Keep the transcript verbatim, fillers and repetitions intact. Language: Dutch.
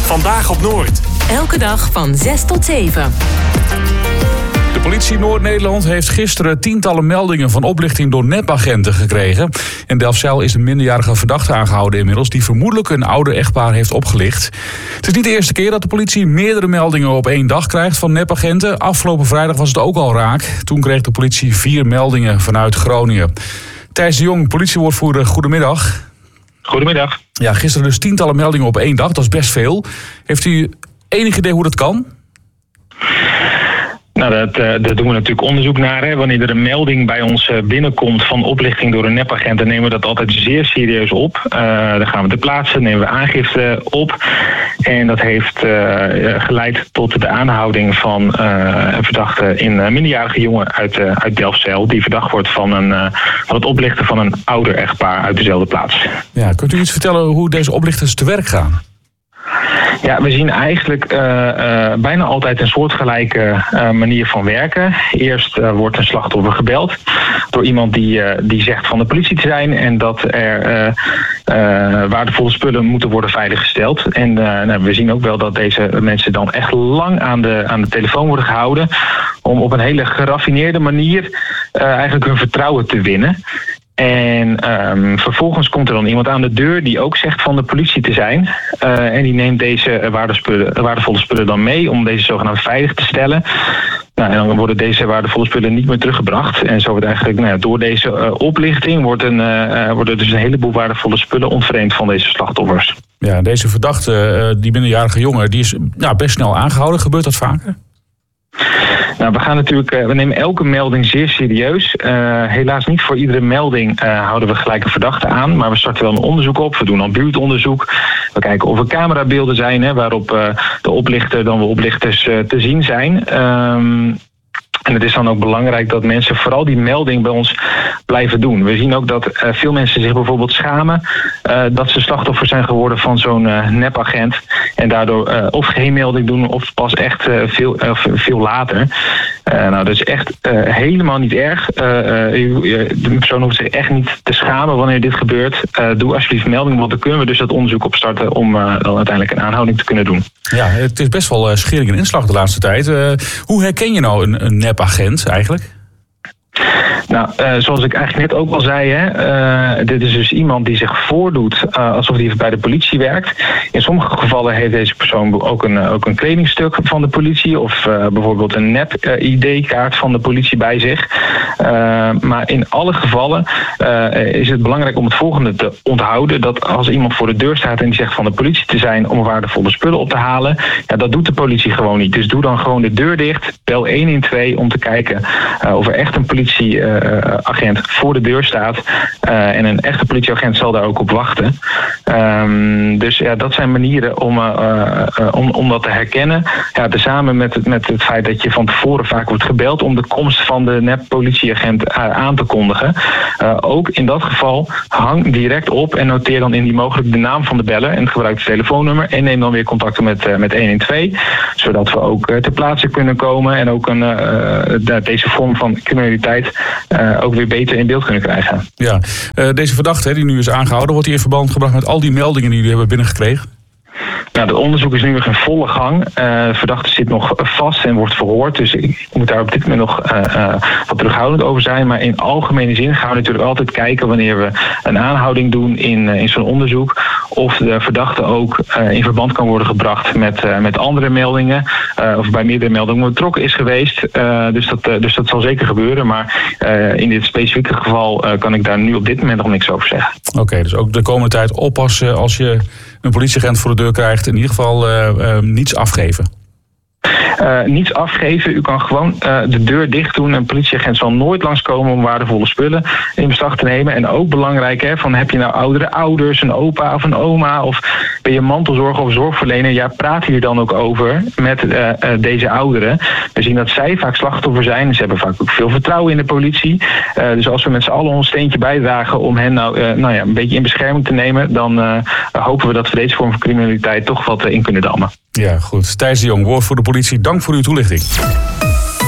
Vandaag op Noord. Elke dag van zes tot zeven. De politie Noord-Nederland heeft gisteren tientallen meldingen van oplichting door nepagenten gekregen. In Delfzijl is een minderjarige verdachte aangehouden inmiddels, die vermoedelijk een ouder echtpaar heeft opgelicht. Het is niet de eerste keer dat de politie meerdere meldingen op één dag krijgt van nepagenten. Afgelopen vrijdag was het ook al raak. Toen kreeg de politie vier meldingen vanuit Groningen. Thijs de Jong, politiewoordvoerder, goedemiddag. Goedemiddag. Ja, gisteren dus tientallen meldingen op één dag, dat is best veel. Heeft u enig idee hoe dat kan? Nou, dat, uh, daar doen we natuurlijk onderzoek naar. Hè. Wanneer er een melding bij ons uh, binnenkomt van oplichting door een nepagent, dan nemen we dat altijd zeer serieus op. Uh, dan gaan we ter plaatse, nemen we aangifte op. En dat heeft uh, geleid tot de aanhouding van uh, een verdachte, een uh, minderjarige jongen uit, uh, uit Delfzijl, die verdacht wordt van, een, uh, van het oplichten van een ouder echtpaar uit dezelfde plaats. Ja, kunt u iets vertellen hoe deze oplichters te werk gaan? Ja, we zien eigenlijk uh, uh, bijna altijd een soortgelijke uh, manier van werken. Eerst uh, wordt een slachtoffer gebeld door iemand die, uh, die zegt van de politie te zijn en dat er uh, uh, waardevolle spullen moeten worden veiliggesteld. En uh, nou, we zien ook wel dat deze mensen dan echt lang aan de, aan de telefoon worden gehouden om op een hele geraffineerde manier uh, eigenlijk hun vertrouwen te winnen. En um, vervolgens komt er dan iemand aan de deur die ook zegt van de politie te zijn. Uh, en die neemt deze waardespullen, waardevolle spullen dan mee om deze zogenaamd veilig te stellen. Nou, en dan worden deze waardevolle spullen niet meer teruggebracht. En zo wordt eigenlijk, nou ja, door deze uh, oplichting wordt een, uh, worden dus een heleboel waardevolle spullen ontvreemd van deze slachtoffers. Ja, deze verdachte, uh, die minderjarige jongen, die is nou, best snel aangehouden. Gebeurt dat vaker? Nou, we gaan natuurlijk, uh, we nemen elke melding zeer serieus. Uh, helaas niet voor iedere melding uh, houden we gelijk een verdachte aan. Maar we starten wel een onderzoek op. We doen al buurtonderzoek. We kijken of er camerabeelden zijn, hè, waarop uh, de oplichter dan de oplichters uh, te zien zijn. Um, En het is dan ook belangrijk dat mensen vooral die melding bij ons blijven doen. We zien ook dat uh, veel mensen zich bijvoorbeeld schamen uh, dat ze slachtoffer zijn geworden van zo'n uh, nepagent. En daardoor uh, of geen melding doen of pas echt uh, veel, uh, veel later. Uh, nou, dat is echt uh, helemaal niet erg. Uh, uh, de persoon hoeft zich echt niet te schamen wanneer dit gebeurt. Uh, doe alsjeblieft melding, want dan kunnen we dus dat onderzoek opstarten om uh, dan uiteindelijk een aanhouding te kunnen doen. Ja, het is best wel uh, schering en inslag de laatste tijd. Uh, hoe herken je nou een, een nepagent eigenlijk? Nou, uh, zoals ik eigenlijk net ook al zei, hè, uh, dit is dus iemand die zich voordoet uh, alsof hij bij de politie werkt. In sommige gevallen heeft deze persoon ook een, ook een kledingstuk van de politie of uh, bijvoorbeeld een nep-I D-kaart van de politie bij zich. Uh, maar in alle gevallen uh, is het belangrijk om het volgende te onthouden, dat als iemand voor de deur staat en die zegt van de politie te zijn om waardevolle spullen op te halen, ja, dat doet de politie gewoon niet. Dus doe dan gewoon de deur dicht, bel één een twee om te kijken uh, of er echt een politie Uh, agent voor de deur staat. Uh, en een echte politieagent zal daar ook op wachten. Um, dus ja, dat zijn manieren om, uh, uh, om, om dat te herkennen. Ja, tezamen met het, met het feit dat je van tevoren vaak wordt gebeld om de komst van de nep-politieagent uh, aan te kondigen. Uh, ook in dat geval hang direct op en noteer dan indien mogelijk de naam van de beller en gebruik het telefoonnummer en neem dan weer contact met, uh, met één een twee. Zodat we ook uh, ter plaatse kunnen komen en ook een, uh, deze vorm van criminaliteit Uh, ook weer beter in beeld kunnen krijgen. Ja, uh, deze verdachte die nu is aangehouden, wordt hij in verband gebracht met al die meldingen die jullie hebben binnengekregen? Nou, het onderzoek is nu nog in volle gang. Uh, de verdachte zit nog vast en wordt verhoord. Dus ik moet daar op dit moment nog uh, uh, wat terughoudend over zijn. Maar in algemene zin gaan we natuurlijk altijd kijken wanneer we een aanhouding doen in, uh, in zo'n onderzoek. Of de verdachte ook uh, in verband kan worden gebracht met, uh, met andere meldingen. Uh, of bij meerdere meldingen betrokken is geweest. Uh, dus, dat, uh, dus dat zal zeker gebeuren. Maar uh, in dit specifieke geval uh, kan ik daar nu op dit moment nog niks over zeggen. Oké, okay, dus ook de komende tijd oppassen als je een politieagent voor de deur krijgt. In ieder geval uh, uh, niets afgeven. Uh, niets afgeven. U kan gewoon uh, de deur dicht doen. Een politieagent zal nooit langskomen om waardevolle spullen in beslag te nemen. En ook belangrijk, hè, van heb je nou oudere ouders, een opa of een oma, of ben je mantelzorger of zorgverlener? Ja, praat hier dan ook over met uh, uh, deze ouderen. We zien dat zij vaak slachtoffer zijn. Ze hebben vaak ook veel vertrouwen in de politie. Uh, dus als we met z'n allen ons steentje bijdragen om hen nou, uh, nou ja, een beetje in bescherming te nemen, dan uh, hopen we dat we deze vorm van criminaliteit toch wat uh, in kunnen dammen. Ja, goed. Thijs de Jong, woord voor de politie. Dank voor uw toelichting.